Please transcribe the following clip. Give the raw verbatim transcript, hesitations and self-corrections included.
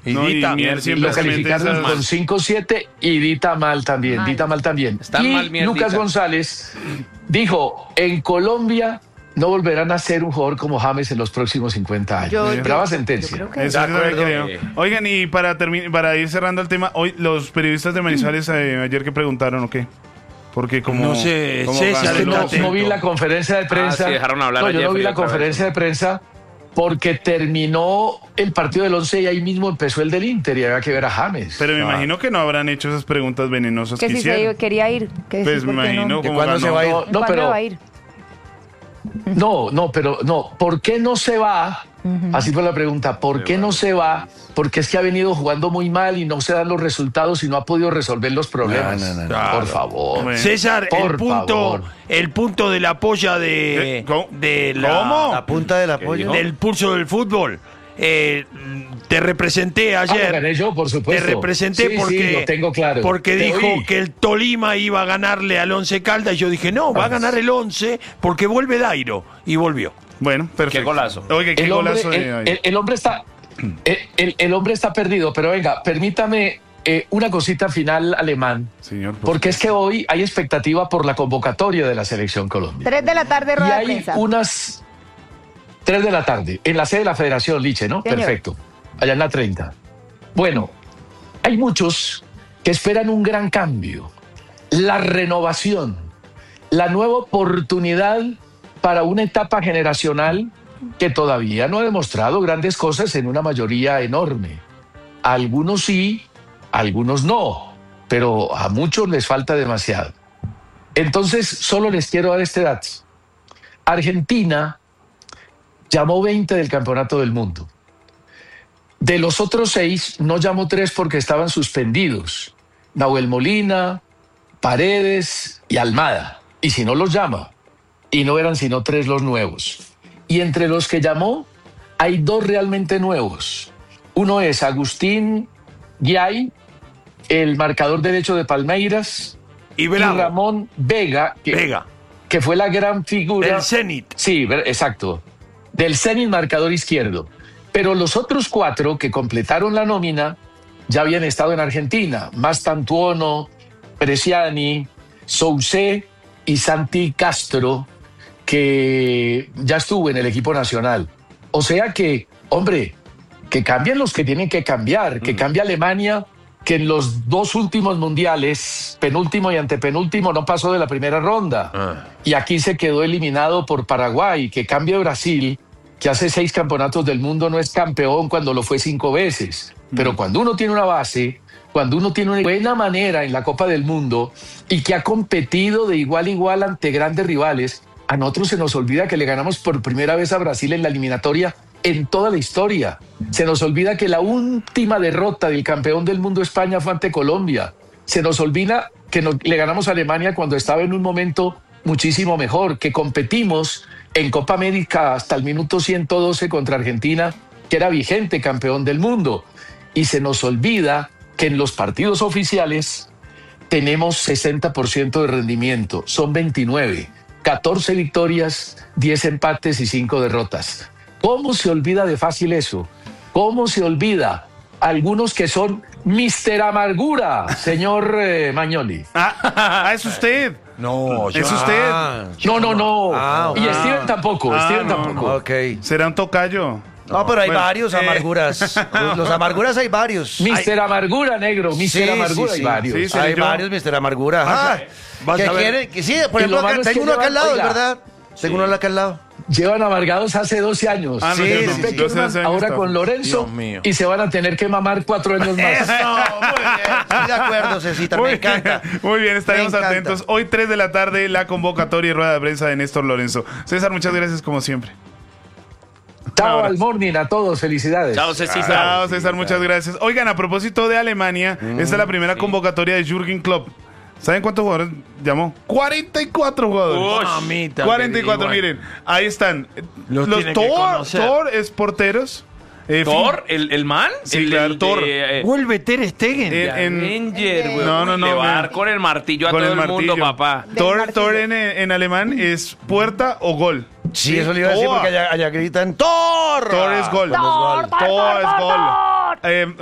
Y no, Dita, y Mier Mier siempre Lo se mete calificaron esas- con cinco siete y Dita mal también, Mal. Dita mal también. Están y mal, mierdita. Lucas González dijo, en Colombia no volverán a ser un jugador como James en los próximos cincuenta años. Yo- Brava yo- sentencia. yo creo que- Eso De yo también acuerdo. creo. Oigan, y para termi- para ir cerrando el tema, hoy los periodistas de Manizales eh, ayer que preguntaron, ¿o qué? Porque como... No sé, como César, ganó Es que el no, atento. no vi la conferencia de prensa. Ah, sí, dejaron hablar no, a yo no vi Jeffrey la otra vez. conferencia de prensa porque terminó el partido del once y ahí mismo empezó el del Inter y había que ver a James. Pero me imagino que no habrán hecho esas preguntas venenosas Que que si hicieron. se quería ir. Que Pues sí, me ¿por qué no? imagino ¿De como cuándo ganó. se va a ir? No, no, ¿Cuándo pero va a ir? no, no, pero no. ¿Por qué no se va? Así fue la pregunta. ¿Por qué no se va? Porque es que ha venido jugando muy mal y no se dan los resultados y no ha podido resolver los problemas. No, no, no, no. Por Claro. favor. Bueno. César, el Por punto, favor. el punto de la polla de, ¿Eh? ¿Cómo? de la, ¿Cómo? La punta del apoyo. del pulso del fútbol. Eh, te representé Ah, lo ayer. gané yo, por Te supuesto. representé Sí, porque, sí, lo tengo claro. porque Te dijo oí. que el Tolima iba a ganarle al Once Caldas y yo dije, no, va a ganar el Once porque vuelve Dairo. Y volvió. Bueno, perfecto. Qué golazo. Oiga, qué el hombre, golazo de el, hoy. el- el hombre está el, el- el hombre está perdido, pero venga, permítame eh, una cosita final, Alemán, Señor, por porque es que hoy hay expectativa por la convocatoria de la selección Colombia. Tres de la tarde, Y rueda de hay prensa. unas tres de la tarde en la sede de la Federación, Liche, ¿no? Señor. Perfecto. Allá en la treinta. Bueno, hay muchos que esperan un gran cambio, la renovación, la nueva oportunidad para una etapa generacional que todavía no ha demostrado grandes cosas en una mayoría enorme. A algunos sí, a algunos no, pero a muchos les falta demasiado. Entonces, solo les quiero dar este dato. Argentina llamó veinte del Campeonato del Mundo. De los otros seis, no llamó tres porque estaban suspendidos. Nahuel Molina, Paredes y Almada. Y si no los llama, y no eran sino tres los nuevos. Y entre los que llamó, hay dos realmente nuevos. Uno es Agustín Guiay, el marcador derecho de Palmeiras, Y y Bravo, Ramón Vega, que, Vega, que fue la gran figura. del Zenit. Sí, ver- exacto. Del Zenit marcador izquierdo. Pero los otros cuatro que completaron la nómina ya habían estado en Argentina. Mastantuono, Bresciani, Sousé y Santi Castro, que ya estuvo en el equipo nacional. O sea que, hombre, que cambien los que tienen que cambiar, que cambie Alemania, que en los dos últimos mundiales, penúltimo y antepenúltimo, no pasó de la primera ronda. Y aquí se quedó eliminado por Paraguay, que cambie Brasil, que hace seis campeonatos del mundo no es campeón cuando lo fue cinco veces. Pero cuando uno tiene una base, cuando uno tiene una buena manera en la Copa del Mundo y que ha competido de igual a igual ante grandes rivales, a nosotros se nos olvida que le ganamos por primera vez a Brasil en la eliminatoria en toda la historia. Se nos olvida que la última derrota del campeón del mundo España fue ante Colombia. Se nos olvida que nos- le ganamos a Alemania cuando estaba en un momento muchísimo mejor, que competimos en Copa América hasta el minuto ciento doce contra Argentina, que era vigente campeón del mundo. Y se nos olvida que en los partidos oficiales tenemos sesenta por ciento de rendimiento, son veintinueve, catorce victorias, diez empates y cinco derrotas. ¿Cómo se olvida de fácil eso? ¿Cómo se olvida algunos que son mister Amargura, señor eh, Magnoli? Ah, ah, es usted. No, Es usted. Ah, No, no, no. Ah, y ah. Steven tampoco, Ah, Steven no, tampoco. Ok. ¿Será un tocayo? No, pero hay Bueno, varios eh, amarguras. Los, los amarguras hay varios. mister Amargura, negro, mister Sí, Amargura sí, sí. hay varios. Sí, sí. Hay yo. varios, mister Amargura. Ah, vas que a ver. quiere, que sí, por Y ejemplo, lo acá, malo es que tengo uno acá al llevan- lado, es oiga. verdad. Tengo uno acá al lado. Llevan amargados hace doce años. Ah, no, Sí, yo no. sí, Desde sí. Peckerman, doce años ahora está. con Lorenzo, Dios mío. y se van a tener que mamar cuatro años más. Eso, muy bien. Estoy de acuerdo, Cecita, me Muy encanta. bien, muy bien, estaremos Me encanta. atentos. Hoy tres de la tarde, la convocatoria y rueda de prensa de Néstor Lorenzo. César, muchas gracias como siempre. Chao Ahora. al morning a todos, felicidades. Chao, César. Chao, César, muchas gracias. Oigan, a propósito de Alemania, esta es la primera convocatoria de Jürgen Klopp. ¿Saben cuántos jugadores llamó? cuarenta y cuatro jugadores. Uy, mamita, cuarenta y cuatro, qué miren, ahí están. Los Los tiene que Thor, conocer. Thor es porteros. Eh, ¿Thor? ¿El, el man? Sí, el, claro, el Thor. de, eh, Vuelve Ter Stegen. Eh, de en- Avenger, güey. No, no, no, Le va a mira. dar con el martillo a con todo el el, mundo, martillo. papá. Del Thor, martillo. Thor en, en alemán es puerta o gol. Sí, eso le iba a decir Thor. porque allá, allá gritan ¡Thor! Thor es gol. Thor, Thor, Thor es Thor, gol. Thor. Eh,